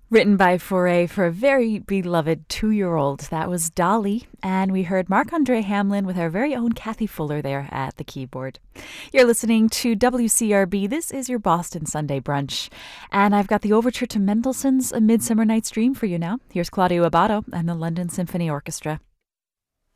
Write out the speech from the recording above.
Written by Foray for a very beloved 2-year-old. That was Dolly. And we heard Marc-Andre Hamlin with our very own Kathy Fuller there at the keyboard. You're listening to WCRB. This is your Boston Sunday brunch. And I've got the overture to Mendelssohn's A Midsummer Night's Dream for you now. Here's Claudio Abbado and the London Symphony Orchestra.